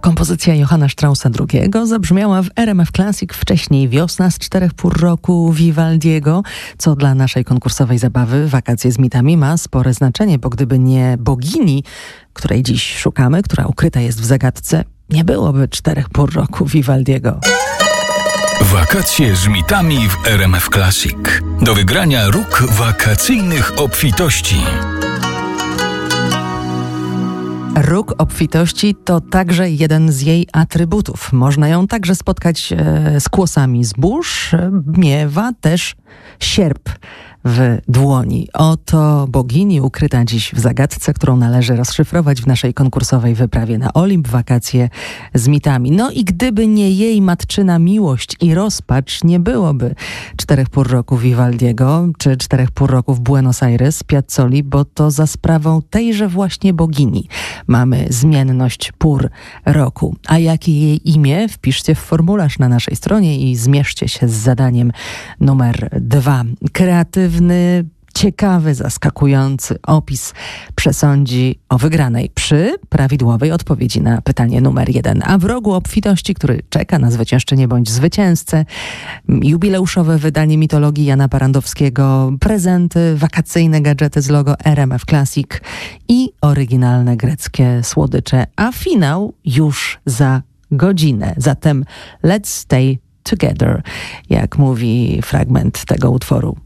Kompozycja Johanna Straussa II zabrzmiała w RMF Classic, wcześniej Wiosna z 4 pór roku Vivaldiego, co dla naszej konkursowej zabawy Wakacje z mitami ma spore znaczenie, bo gdyby nie bogini, której dziś szukamy, która ukryta jest w zagadce, nie byłoby 4 pór roku Vivaldiego. Wakacje z mitami w RMF Classic. Do wygrania róg wakacyjnych obfitości. Róg obfitości to także jeden z jej atrybutów. Można ją także spotkać z kłosami zbóż. Miewa też sierp w dłoni. Oto bogini ukryta dziś w zagadce, którą należy rozszyfrować w naszej konkursowej wyprawie na Olimp. Wakacje z mitami. No i gdyby nie jej matczyna miłość i rozpacz, nie byłoby 4 pór roku Vivaldiego, czy 4 pór roku w Buenos Aires, Piazzoli, bo to za sprawą tejże właśnie bogini mamy zmienność pór roku. A jakie jej imię? Wpiszcie w formularz na naszej stronie i zmierzcie się z zadaniem numer 2. Kreatywny, ciekawy, zaskakujący opis przesądzi o wygranej przy prawidłowej odpowiedzi na pytanie numer 1. A w rogu obfitości, który czeka na zwyciężczynię bądź zwycięzcę, jubileuszowe wydanie mitologii Jana Barandowskiego, prezenty, wakacyjne gadżety z logo RMF Classic i oryginalne greckie słodycze, a finał już za godzinę. Zatem let's stay together, jak mówi fragment tego utworu.